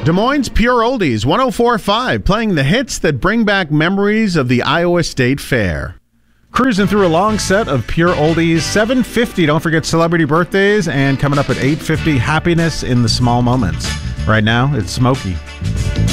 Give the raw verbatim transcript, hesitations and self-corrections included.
Des Moines Pure Oldies, one oh four point five, playing the hits that bring back memories of the Iowa State Fair. Cruising through a long set of Pure Oldies. seven fifty, don't forget celebrity birthdays, and coming up at eight fifty, happiness in the small moments. Right now, it's Smokey.